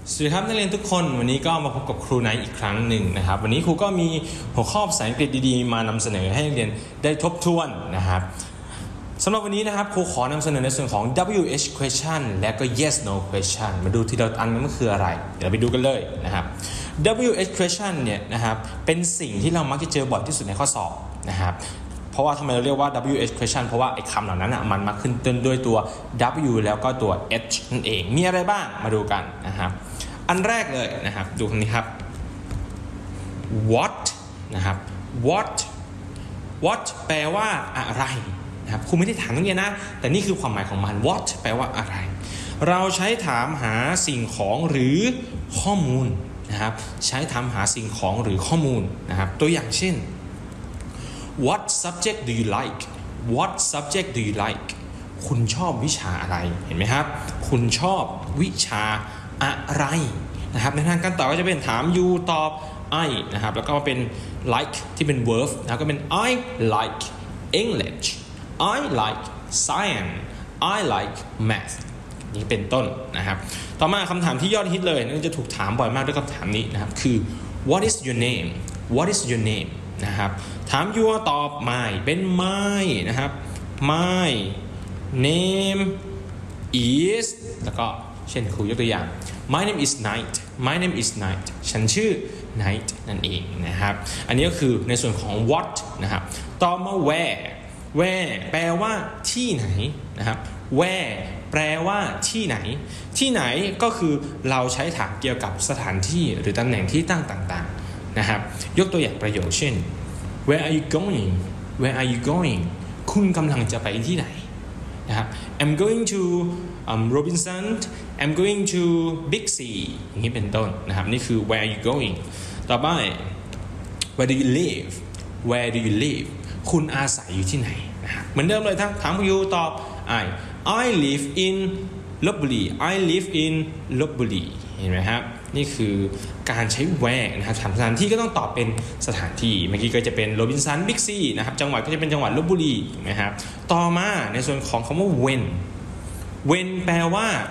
สวัสดีครับนักเรียนทุกคนวันนี้ก็มาพบกับครูไนท์อีกครั้งหนึ่งนะครับวันนี้ครูก็มีหัวข้อภาษาอังกฤษดีๆมานำเสนอให้นักเรียนได้ทบทวนนะครับสำหรับวันนี้นะครับครูขอนำเสนอในส่วนของ WH question และก็ yes no question มาดูทีละอันมันคืออะไรเดี๋ยวไปดูกันเลยนะครับ WH question เนี่ยนะครับเป็นสิ่งที่เรามักจะเจอบ่อยที่สุดในข้อสอบนะครับเพราะว่าทำไมเราเรียกว่า WH question เพราะว่าไอ้คำเหล่านั้นมันมาขึ้นต้นด้วยตัว W แล้วก็ตัว H นั่นเองมีอะไรบ้างมาดูกันนะครับอันแรกเลยนะครับดูคำนี้ครับ what นะครับ what แปลว่าอะไรนะครับครูไม่ได้ถามนักเรียนนะแต่นี่คือความหมายของมัน what แปลว่าอะไรเราใช้ถามหาสิ่งของหรือข้อมูลนะครับใช้ถามหาสิ่งของหรือข้อมูลนะครับตัวอย่างเช่น what subject do you like what subject do you like คุณชอบวิชาอะไรเห็นไหมครับคุณชอบวิชาอะไรนะครับในทางการตอบก็จะเป็นถาม you ตอบ I นะครับแล้วก็เป็น like ที่เป็น verb แล้วก็เป็น I like English I like science I like math นี่เป็นต้นนะครับต่อมาคำถามที่ยอดฮิตเลยนั่นจะถูกถามบ่อยมากด้วยคำถามนี้นะครับคือ what is your name what is your name นะครับถาม your ตอบ my เป็น my นะครับ my name is แล้วก็เช่นครูยกตัวอย่าง my name is Night my name is Night ฉันชื่อ Night นั่นเองนะครับอันนี้ก็คือในส่วนของ what นะครับต่อมา where แปลว่าที่ไหนนะครับ where แปลว่าที่ไหนที่ไหนก็คือเราใช้ถามเกี่ยวกับสถานที่หรือตำแหน่งที่ตั้งต่างๆนะครับยกตัวอย่างประโยคเช่น where are you going where are you going คุณกำลังจะไปที่ไหนนะครับ I'm going to Robinson I'm going to Big C อย่างนี้เป็นต้นนะครับนี่คือ where are you going ต่อไป where do you live where do you live คุณอาศัยอยู่ที่ไหนนะครับเหมือนเดิมเลยถามอยู่ตอบ I live in ลพบุรี I live in ลพบุรีเห็นไหมครับนี่คือการใช้ where นะครับถามสถานที่ก็ต้องตอบเป็นสถานที่เมื่อกี้ก็จะเป็นโรบินสันบิ๊กซีนะครับจังหวัดก็จะเป็นจังหวัดลพบุรีถูกไหมครับต่อมาในส่วนของคำว่า when แปลว่า